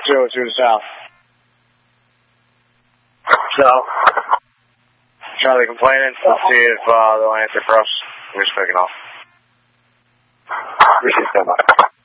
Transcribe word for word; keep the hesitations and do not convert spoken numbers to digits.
zero two south. South. Charlie complaining. Let's see if uh, they'll answer for us. We're just picking off. Appreciate that.